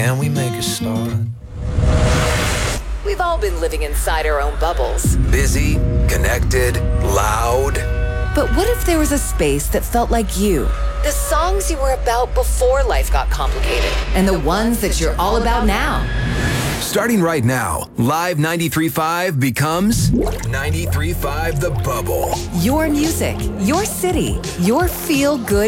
can we make a start? We've all been living inside our own bubbles. Busy, connected, loud. But what if there was a space that felt like you? The songs you were about before life got complicated. And the ones that you're all about now. Starting right now, Live 93.5 becomes 93.5 The Bubble. Your music, your city, your feel-good